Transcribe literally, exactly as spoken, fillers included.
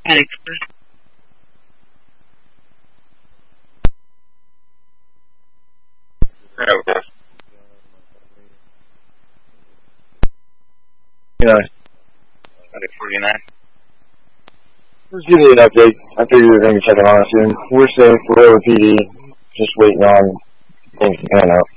Alex. Okay. Yeah. forty-nine. Just give you an update. I figured you were going to be checking on us soon. We're safe. We're over P D. Just waiting on things to pan out.